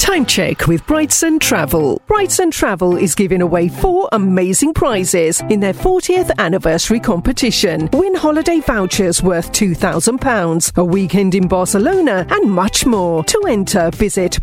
Time check with Brightson Travel. Brightson Travel is giving away 4 amazing prizes in their 40th anniversary competition. Win holiday vouchers worth £2,000, a weekend in Barcelona, and much more. To enter, visit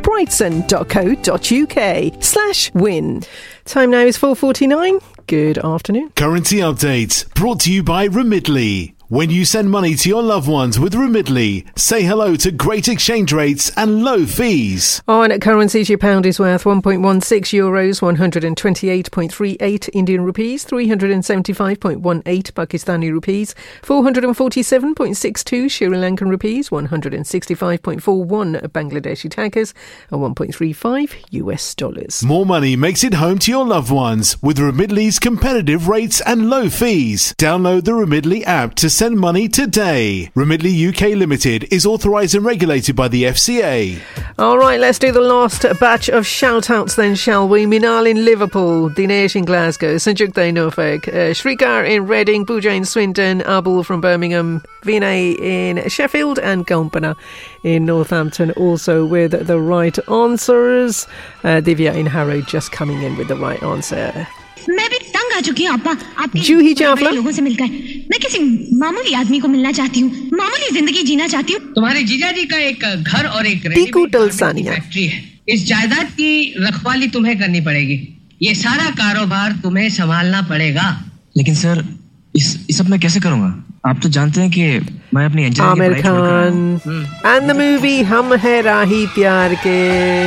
brightson.co.uk/win. Time now is 4:49. Good afternoon. Currency update brought to you by Remitly. When you send money to your loved ones with Remitly, say hello to great exchange rates and low fees. On currencies, your pound is worth 1.16 euros, 128.38 Indian rupees, 375.18 Pakistani rupees, 447.62 Sri Lankan rupees, 165.41 Bangladeshi takas, and 1.35 US dollars. More money makes it home to your loved ones with Remitly's competitive rates and low fees. Download the Remitly app to send money today. Remitly UK Limited is authorised and regulated by the FCA. All right, let's do the last batch of shout-outs then, shall we? Minal in Liverpool, Dinesh in Glasgow, Sanjukta in Norfolk, Shrikar in Reading, Pooja in Swindon, Abul from Birmingham, Vinay in Sheffield, and Kalpana in Northampton, also with the right answers. Divya in Harrow just coming in with the right answer. मैं भी तंग आ चुकी हूँ अप्पा आपके जूही चावला लोगों से मिलकर मैं किसी मामूली आदमी को मिलना चाहती हूँ मामूली जिंदगी जीना चाहती हूँ तुम्हारे जीजा जी का एक घर और एक फैक्ट्री है इस जायदाद की रखवाली तुम्हें करनी पड़ेगी ये सारा कारोबार तुम्हें संभालना पड़ेगा लेकिन सर इस सब मैं कैसे करूँगा आप तो जानते हैं कि मैं अपनी Aamir Khan and the movie हम है राही प्यार के